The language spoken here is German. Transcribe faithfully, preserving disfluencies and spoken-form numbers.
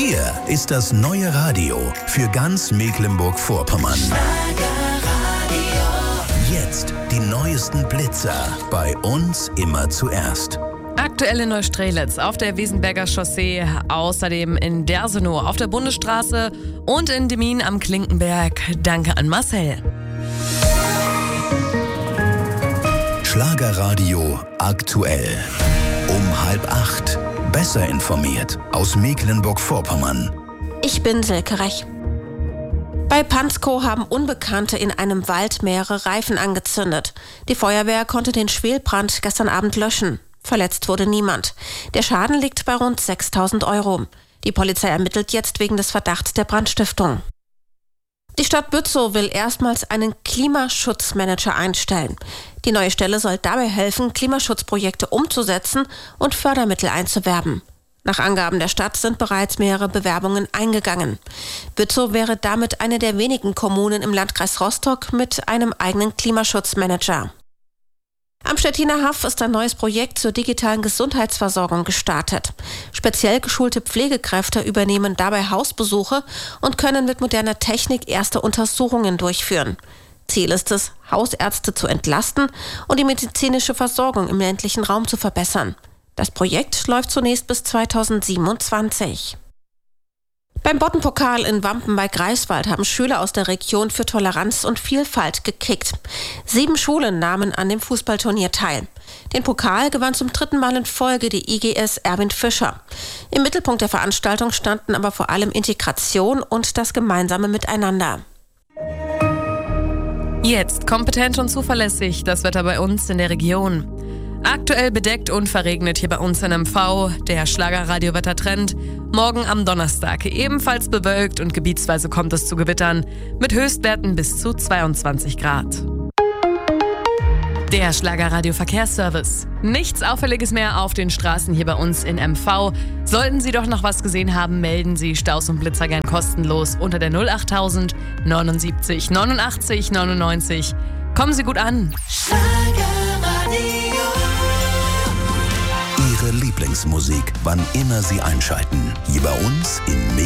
Hier ist das neue Radio für ganz Mecklenburg-Vorpommern. Jetzt die neuesten Blitzer. Bei uns immer zuerst. Aktuell in Neustrelitz auf der Wiesenberger Chaussee, außerdem in Dersenow auf der Bundesstraße und in Demmin am Klinkenberg. Danke an Marcel. Schlagerradio aktuell. Um halb acht. Besser informiert aus Mecklenburg-Vorpommern. Ich bin Silke Rech. Bei Panskow haben Unbekannte in einem Wald mehrere Reifen angezündet. Die Feuerwehr konnte den Schwelbrand gestern Abend löschen. Verletzt wurde niemand. Der Schaden liegt bei rund sechstausend Euro. Die Polizei ermittelt jetzt wegen des Verdachts der Brandstiftung. Die Stadt Bützow will erstmals einen Klimaschutzmanager einstellen. Die neue Stelle soll dabei helfen, Klimaschutzprojekte umzusetzen und Fördermittel einzuwerben. Nach Angaben der Stadt sind bereits mehrere Bewerbungen eingegangen. Bützow wäre damit eine der wenigen Kommunen im Landkreis Rostock mit einem eigenen Klimaschutzmanager. Am Stettiner Haff ist ein neues Projekt zur digitalen Gesundheitsversorgung gestartet. Speziell geschulte Pflegekräfte übernehmen dabei Hausbesuche und können mit moderner Technik erste Untersuchungen durchführen. Ziel ist es, Hausärzte zu entlasten und die medizinische Versorgung im ländlichen Raum zu verbessern. Das Projekt läuft zunächst bis zweitausendsiebenundzwanzig. Beim Boddenpokal in Wampen bei Greifswald haben Schüler aus der Region für Toleranz und Vielfalt gekickt. Sieben Schulen nahmen an dem Fußballturnier teil. Den Pokal gewann zum dritten Mal in Folge die I G S Erwin Fischer. Im Mittelpunkt der Veranstaltung standen aber vor allem Integration und das gemeinsame Miteinander. Jetzt kompetent und zuverlässig das Wetter bei uns in der Region. Aktuell bedeckt und verregnet hier bei uns in M V, der Schlagerradio-Wettertrend. Morgen am Donnerstag ebenfalls bewölkt und gebietsweise kommt es zu Gewittern mit Höchstwerten bis zu zweiundzwanzig Grad. Der Schlagerradio-Verkehrsservice. Nichts Auffälliges mehr auf den Straßen hier bei uns in M V. Sollten Sie doch noch was gesehen haben, melden Sie Staus und Blitzer gern kostenlos unter der null achttausend neunundsiebzig neunundachtzig neunundneunzig. Kommen Sie gut an. Ihre Lieblingsmusik, wann immer Sie einschalten. Hier bei uns in